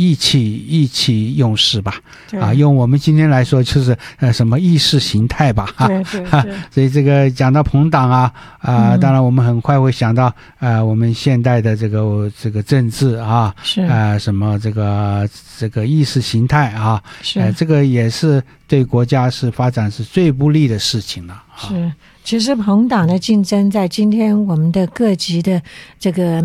意气用事吧，用我们今天来说就是什么意识形态吧， 对， 所以这个讲到朋党当然我们很快会想到我们现代的这个政治什么这个意识形态这个也是对国家是发展是最不利的事情了。 是，其实朋党的竞争在今天我们的各级的这个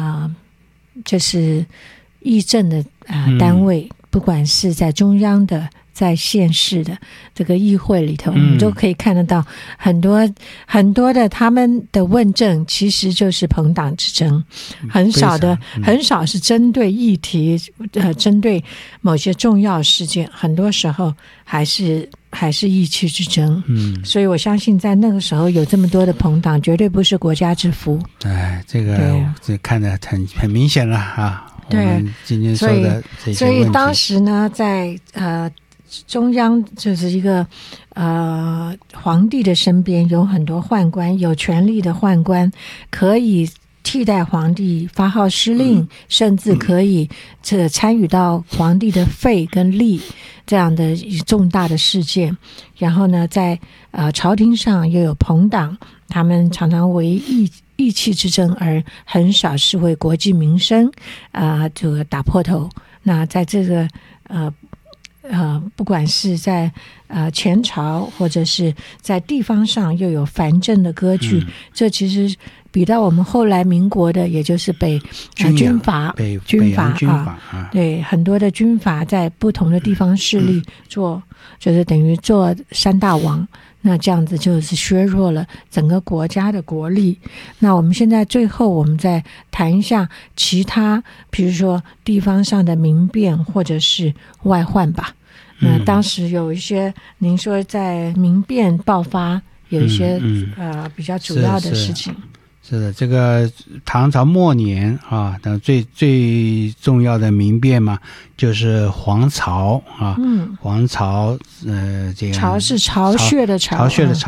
就是议政的单位，不管是在中央的在县市的这个议会里头，我们都可以看得到很多的他们的问政其实就是朋党之争，很少是针对议题针对某些重要事件，很多时候还是意气之争。所以我相信在那个时候有这么多的朋党绝对不是国家之福。 这看得很明显了对， 我们今天说的这些问题。 所以当时呢在中央就是一个皇帝的身边有很多宦官，有权力的宦官可以替代皇帝发号施令，甚至可以参与到皇帝的费跟利这样的重大的事件。然后呢在朝廷上又有朋党，他们常常为意气之争，而很少是为国计民生这个打破头。那在这个不管是在前朝或者是在地方上又有藩镇的割据，这其实比到我们后来民国的也就是军阀对，很多的军阀在不同的地方势力就是等于做三大王，那这样子就是削弱了整个国家的国力。那我们现在最后我们再谈一下其他比如说地方上的民变或者是外患吧。那当时有一些您说在民变爆发有一些比较主要的事情。 是的，这个唐朝末年最重要的民变嘛，就是黄巢黄巢这样， 巢是巢穴的巢，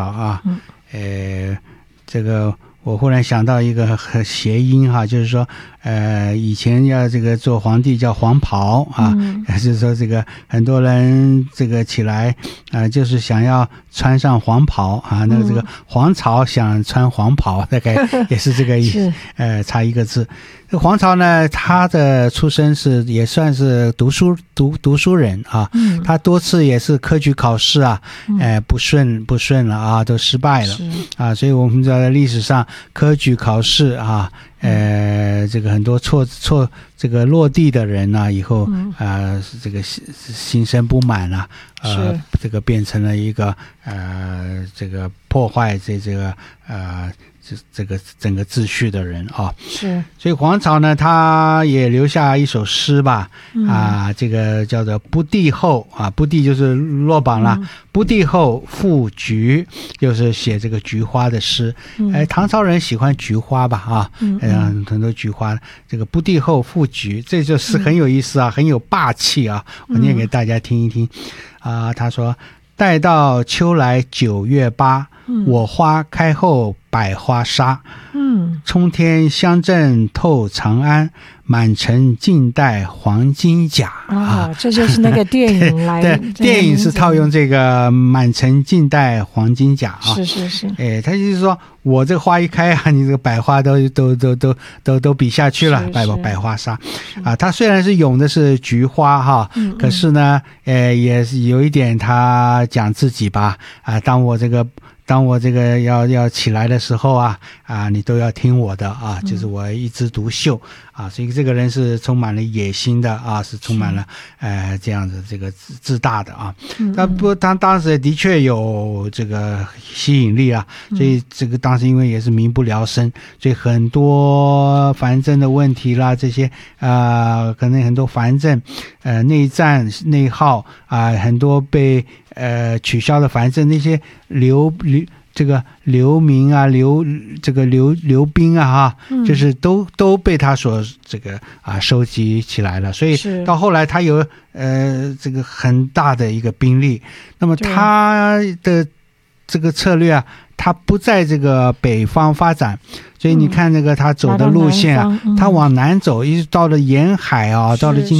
这个我忽然想到一个谐音就是说以前要这个做皇帝叫黄袍就是说这个很多人这个起来就是想要穿上黄袍那个这个黄巢想穿黄袍，大概也是这个意思差一个字。黄巢呢，他的出身也算是读书人他多次也是科举考试不顺了都失败了所以我们知道在历史上科举考试这个很多这个落地的人以后这个心生不满这个变成了一个这个破坏这个整个秩序的人是。 所以黄巢呢，他也留下一首诗吧这个叫做不第后不第就是落榜了不第后赋菊，就是写这个菊花的诗唐朝人喜欢菊花吧很多菊花，这个不第后赋菊，这就是很有意思很有霸气我念给大家听一听他说待到秋来9月8我花开后百花杀冲天香阵透长安，满城尽带黄金甲这就是那个电影来对电影是套用这个满城尽带黄金甲是他就是说我这个花一开你这个百花都比下去了，百花杀他虽然是咏的是菊花可是呢也是有一点他讲自己吧当我这个要起来的时候你都要听我的就是我一枝独秀所以这个人是充满了野心的是充满了这样子这个自大的他当时的确有这个吸引力所以这个当时因为也是民不聊生，所以很多藩镇的问题啦这些可能很多藩镇内战内耗很多被取消的藩镇，那些这个流民流兵就是都被他所这个收集起来了，所以到后来他有这个很大的一个兵力。那么他的这个策略他不在这个北方发展，所以你看那个他走的路线他往南走，一直到了沿海到了今